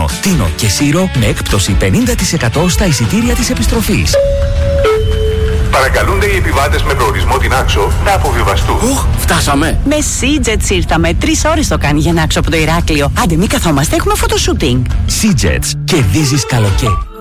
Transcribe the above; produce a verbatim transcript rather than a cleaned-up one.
χρόνο. Τίνο και Σύρο με έκπτωση πενήντα τοις εκατό στα εισιτήρια της επιστροφής. Παρακαλούνται οι επιβάτες με προορισμό την Άξο να αποβιβαστούν. Οχ, φτάσαμε. Με Seajets ήρθαμε. Τρεις ώρες το κάνει για να Άξο από το Ηράκλειο. Άντε, μην καθόμαστε, έχουμε φωτοσούτινγκ. Seajets, κερδίζεις καλοκαίρι.